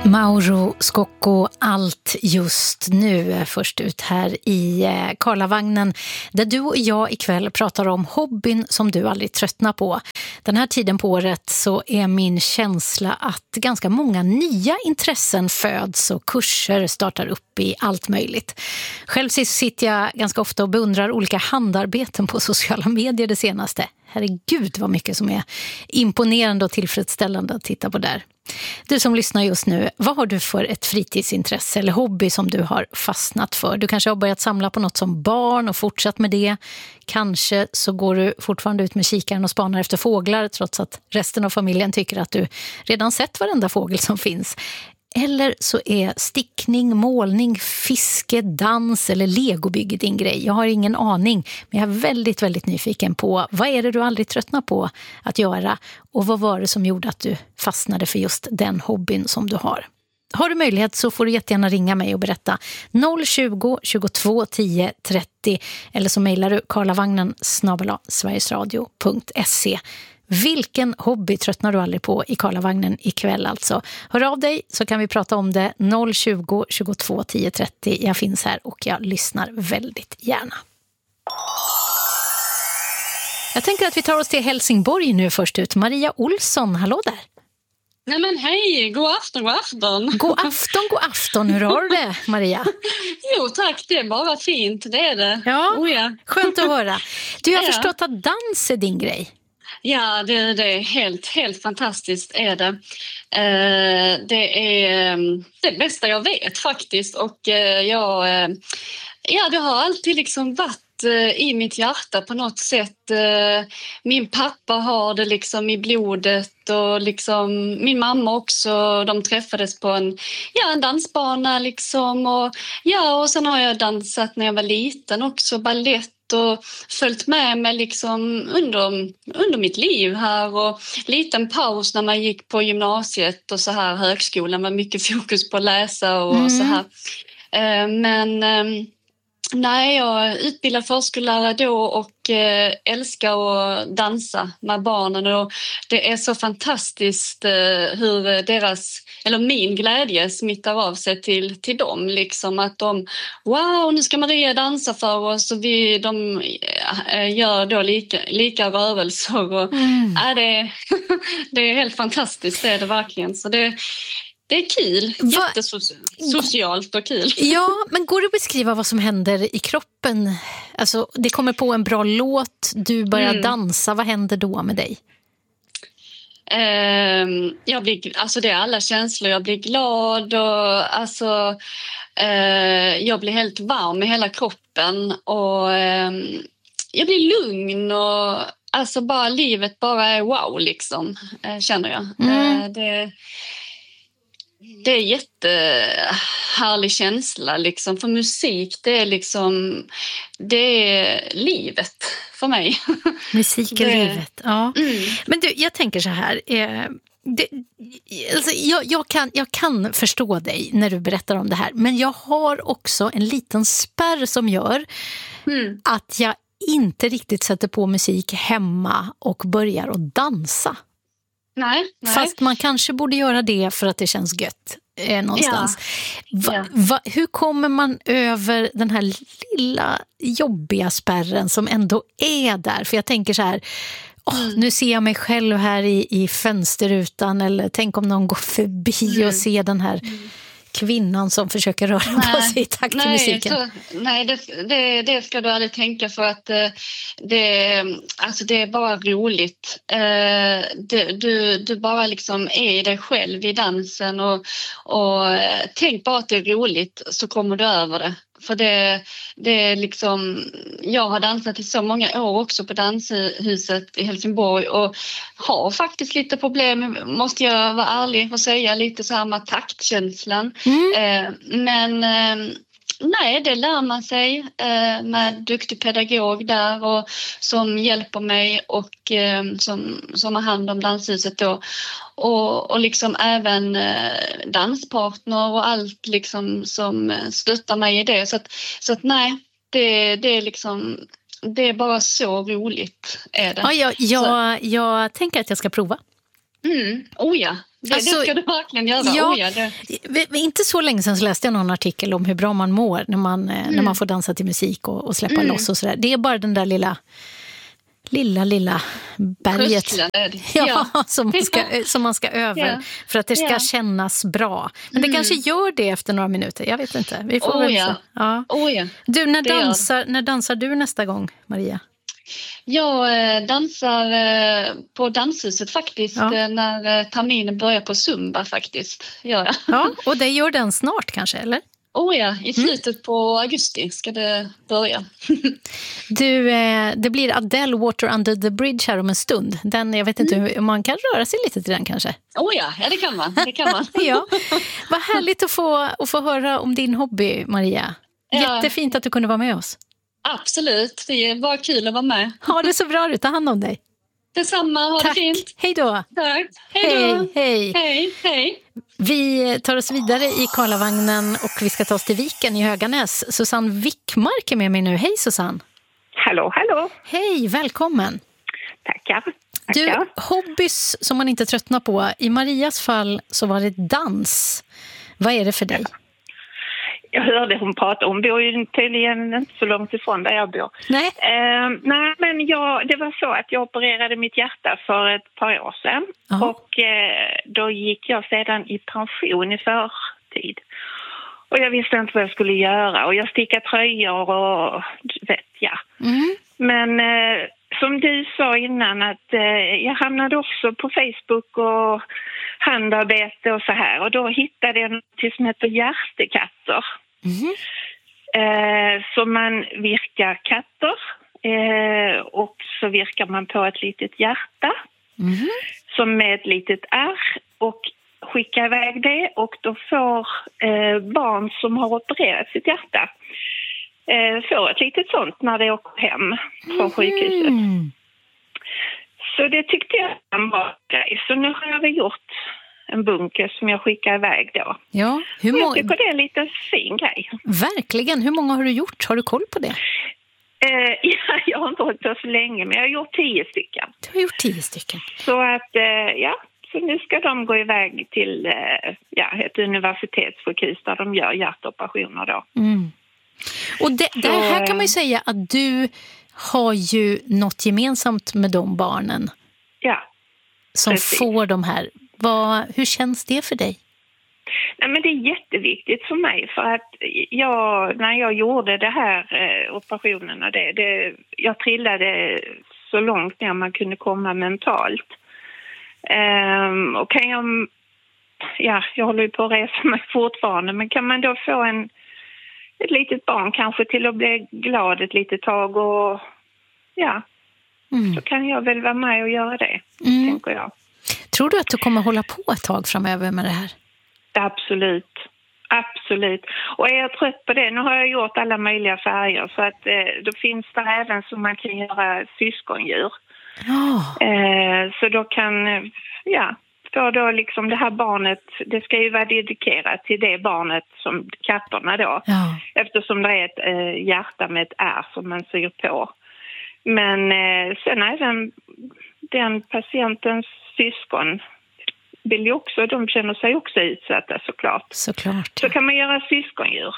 Mauro Scocco, allt just nu, först ut här i Karlavagnen, där du och jag ikväll pratar om hobbyn som du aldrig tröttnar på. Den här tiden på året så är min känsla att ganska många nya intressen föds och kurser startar upp i allt möjligt. Själv sitter jag ganska ofta och beundrar olika handarbeten på sociala medier det senaste. Herregud vad mycket som är imponerande och tillfredsställande att titta på där. Du som lyssnar just nu, vad har du för ett fritidsintresse eller hobby som du har fastnat för? Du kanske har börjat samla på något som barn och fortsatt med det. Kanske så går du fortfarande ut med kikaren och spanar efter fåglar trots att resten av familjen tycker att du redan sett varenda fågel som finns. Eller så är stickning, målning, fiske, dans eller legobygge din grej. Jag har ingen aning, men jag är väldigt, väldigt nyfiken på vad är det du aldrig tröttnar på att göra och vad var det som gjorde att du fastnade för just den hobbyn som du har. Har du möjlighet så får du jättegärna ringa mig och berätta 020 22 10 30 eller så mejlar du karlavagnen@sverigesradio.se. Vilken hobby tröttnar du aldrig på i Karlavagnen ikväll alltså? Hör av dig så kan vi prata om det 020 22 10 30. Jag finns här och jag lyssnar väldigt gärna. Jag tänker att vi tar oss till Helsingborg nu först ut. Maria Olsson, hallå där. Nej men hej, god afton. God afton. Hur har du det, Maria? Jo tack, det är bara fint, det är det. Ja, ja. Skönt att höra. Du har förstått att dans är din grej. Ja, det är helt fantastiskt är det. Det är det bästa jag vet faktiskt och det har alltid liksom varit i mitt hjärta på något sätt. Min pappa har det liksom i blodet och liksom min mamma också. De träffades på en dansbana liksom och sen har jag dansat när jag var liten också, ballett och följt med mig liksom under mitt liv här och liten paus när man gick på gymnasiet och så här högskolan med mycket fokus på att läsa och så här. Nej, jag är utbildad förskollärare då och älskar att dansa med barnen och det är så fantastiskt hur min glädje smittar av sig till dem liksom att wow, nu ska Maria dansa för oss och de gör då lika rörelser och det är helt fantastiskt, det är det verkligen, så det är kul, jättesocialt och kul. Ja, men går det att beskriva vad som händer i kroppen? Alltså, det kommer på en bra låt, du börjar dansa, vad händer då med dig? Det är alla känslor, jag blir glad och jag blir helt varm i hela kroppen och jag blir lugn och bara livet bara är wow liksom, känner jag. Det är jättehärlig känsla liksom, för musik det är livet för mig. Musik är livet, ja. Men du, jag tänker så här, jag kan förstå dig när du berättar om det här, men jag har också en liten spärr som gör att jag inte riktigt sätter på musik hemma och börjar att dansa. Nej. Fast man kanske borde göra det för att det känns gött någonstans. Hur kommer man över den här lilla jobbiga spärren som ändå är där? För jag tänker så här, nu ser jag mig själv här i fönsterrutan, eller tänk om någon går förbi och ser den här kvinnan som försöker röra på sig i takt till musiken. Det ska du aldrig tänka, för att det är bara roligt. Du bara liksom är i dig själv i dansen och tänk bara att det är roligt, så kommer du över det. För det är liksom, jag har dansat i så många år också på danshuset i Helsingborg och har faktiskt lite problem, måste jag vara ärlig och säga, lite så här med taktkänslan. Men det lär man sig med duktig pedagog där och som hjälper mig och som har hand om danshuset då. Och liksom även danspartner och allt liksom som stöttar mig i det. Så att det är liksom, det är bara så roligt är det. Ja, jag tänker att jag ska prova. Oh ja, det ska du verkligen göra. Ja, inte så länge sedan så läste jag någon artikel om hur bra man mår när man får dansa till musik och släppa loss och sådär. Det är bara den där lilla berget som man ska över för att det ska kännas bra. Men det kanske gör det efter några minuter. Jag vet inte. Vi får väl se. Ja. Du, när dansar du nästa gång, Maria? Jag dansar på danshuset faktiskt när terminen börjar på Zumba faktiskt. Ja, och det gör den snart kanske, eller? I slutet på augusti ska det börja. Du, det blir Adele Water Under the Bridge här om en stund. Den, jag vet inte hur man kan röra sig lite till den kanske. Ja, det kan man. Ja. Vad härligt att få höra om din hobby, Maria. Jättefint att du kunde vara med oss. Absolut, det är bara kul att vara med. Ha det så bra, ta hand om dig. Detsamma, ha det fint. Hej då. Tack. Hej. Vi tar oss vidare i Karlavagnen och vi ska ta oss till Viken i Höganäs. Susanne Wickmark är med mig nu. Hej Susanne. Hallå. Hej, välkommen. Tackar. Du, hobbys som man inte tröttnar på. I Marias fall så var det dans. Vad är det för dig? Jag hörde hon prata. Hon bor ju tydligen inte så långt ifrån där jag bor. Nej. Nej, men det var så att jag opererade mitt hjärta för ett par år sedan. Aha. Och då gick jag sedan i pension i förtid. Och jag visste inte vad jag skulle göra. Och jag stickade tröjor och Men som du sa innan att jag hamnade också på Facebook och handarbete och så här. Och då hittade jag något som heter hjärtekatter. Så man virkar katter och så virkar man på ett litet hjärta som med ett litet R och skickar iväg det och då får barn som har opererat sitt hjärta får ett litet sånt när det åker hem från sjukhuset. Så det tyckte jag var en bra grej. Så nu har jag gjort en bunker som jag skickar iväg då. Ja, jag tycker det är en liten fin grej. Verkligen. Hur många har du gjort? Har du koll på det? Jag har inte hållit på så länge, men jag har gjort 10 stycken. Du har gjort 10 stycken. Så att, så nu ska de gå iväg till ett universitetssjukhus där de gör hjärtoperationer då. Och det här kan man ju säga att du har ju något gemensamt med de barnen. Ja. Som precis. Får de här. Hur känns det för dig? Nej, men det är jätteviktigt för mig för att när jag gjorde det här operationen och jag trillade så långt ner man kunde komma mentalt. Och kan jag håller ju på att resa mig fortfarande, men kan man då få ett litet barn kanske till att bli glad ett litet tag och så kan jag väl vara med och göra det, tänker jag. Tror du att du kommer hålla på ett tag framöver med det här? Absolut. Och är jag trött på det, nu har jag gjort alla möjliga färger så att då finns det även som man kan göra syskondjur. Så då kan, för då liksom det här barnet, det ska ju vara dedikerat till det barnet som katterna då. Ja. Eftersom det är ett hjärta med ett R som man syr på. Men sen även den patientens syskon vill ju också, de känner sig också utsatta såklart. Så kan man göra syskondjur.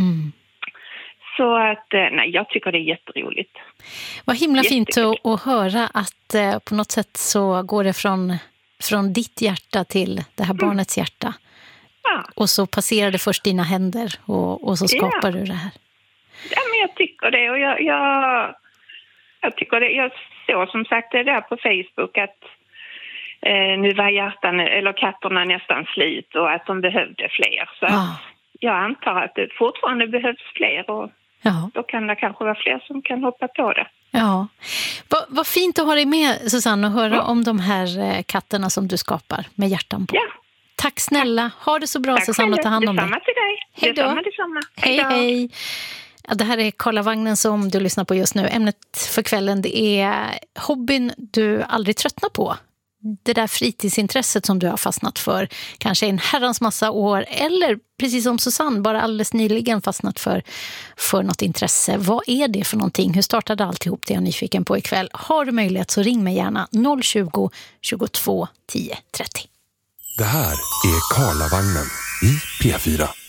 Så att, jag tycker det är jätteroligt. Vad himla fint att höra att på något sätt så går det från ditt hjärta till det här barnets hjärta. Ja. Och så passerar det först dina händer och så skapar du det här. Ja, men jag tycker det. Och jag tycker det. Jag såg som sagt det där på Facebook att nu var katterna nästan slut och att de behövde fler. Så jag antar att det fortfarande behövs fler och då kan det kanske vara fler som kan hoppa på det. Ja, vad fint att ha dig med, Susanne, och höra om de här katterna som du skapar med hjärtan på. Ja. Tack snälla, ha det så bra. Tack, Susanne, och ta hand om dig. Detsamma till dig. Detsamma. Hej. Ja, det här är Karlavagnen som du lyssnar på just nu. Ämnet för kvällen, det är hobbyn du aldrig tröttnar på. det där fritidsintresset som du har fastnat för kanske en herrans massa år, eller precis som Susanne bara alldeles nyligen fastnat för något intresse. Vad är det för någonting? Hur startade alltihop det jag är nyfiken på ikväll? Har du möjlighet så ring mig gärna 020 22 10 30. Det här är Karlavagnen i P4.